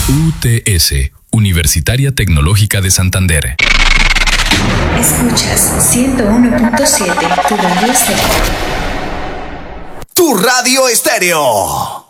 UTS, Universitaria Tecnológica de Santander. Escuchas 101.7, tu radio estéreo. Tu radio estéreo.